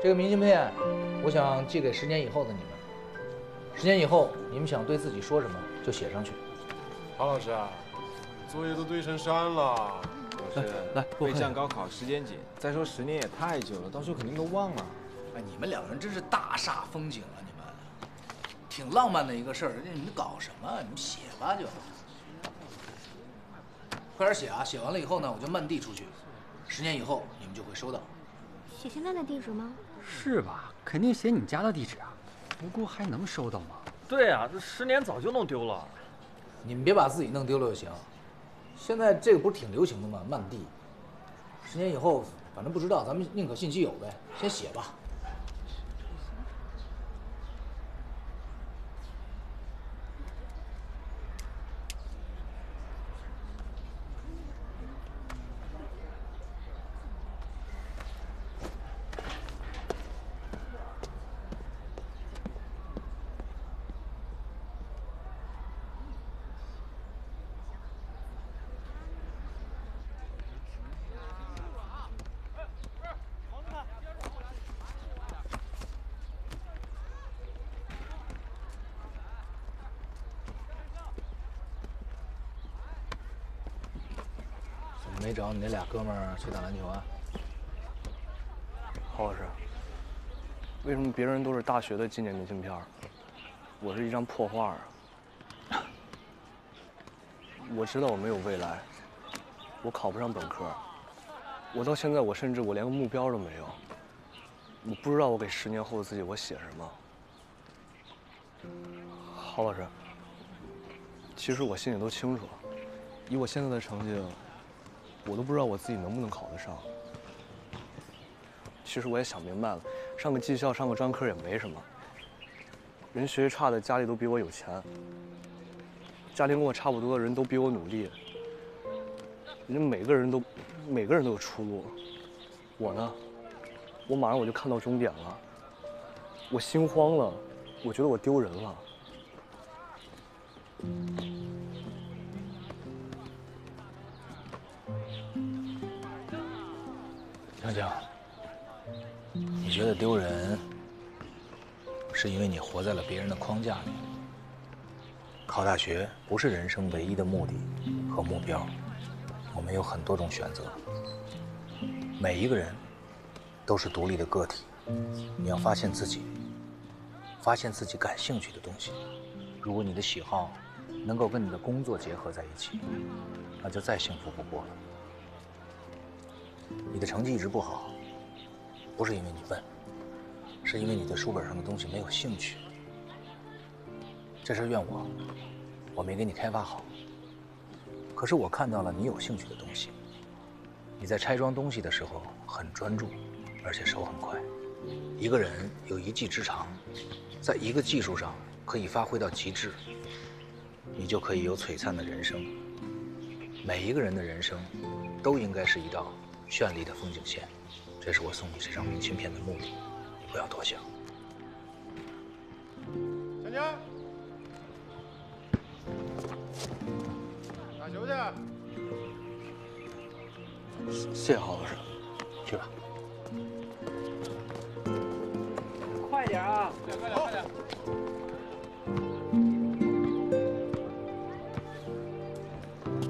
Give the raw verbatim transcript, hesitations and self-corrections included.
这个明信片，我想寄给十年以后的你们。十年以后，你们想对自己说什么，就写上去。 郝老师啊，作业都堆成山了。 来来，备战高考时间紧，再说十年也太久了，到时候肯定都忘了。 哎，你们两个人真是大煞风景啊！你们，挺浪漫的一个事儿，你们搞什么？你们写吧就。快点写啊！写完了以后呢，我就漫递出去。十年以后，你们就会收到。 写现在的地址吗？ 是吧？肯定写你家的地址啊。不过还能收到吗？ 对啊，这十年早就弄丢了。 你们别把自己弄丢了就行。现在这个不是挺流行的吗？漫递。十年以后，反正不知道，咱们宁可信其有呗。先写吧。没找你那俩哥们儿去打篮球啊？ 郝老师，为什么别人都是大学的纪念明信片，我是一张破画啊？我知道我没有未来，我考不上本科，我到现在我甚至我连个目标都没有，我不知道我给十年后的自己我写什么。郝老师，其实我心里都清楚，以我现在的成绩。我都不知道我自己能不能考得上。其实我也想明白了，上个技校、上个专科也没什么。人学习差的家里都比我有钱，家庭跟我差不多的人都比我努力，人家每个人都每个人都有出路。我呢，我马上我就看到终点了，我心慌了，我觉得我丢人了。 江江，你觉得丢人，是因为你活在了别人的框架里。考大学不是人生唯一的目的和目标，我们有很多种选择。每一个人都是独立的个体，你要发现自己，发现自己感兴趣的东西。如果你的喜好能够跟你的工作结合在一起，那就再幸福不过了。你的成绩一直不好，不是因为你笨，是因为你对书本上的东西没有兴趣。这事怨我，我没给你开发好。可是我看到了你有兴趣的东西。你在拆装东西的时候很专注，而且手很快。一个人有一技之长，在一个技术上可以发挥到极致，你就可以有璀璨的人生。每一个人的人生都应该是一道绚丽的风景线，这是我送你这张明信片的目的，你不要多想。 强强，打球去。 谢谢郝老师， 去吧。 快点啊！ 快点，快点，快点。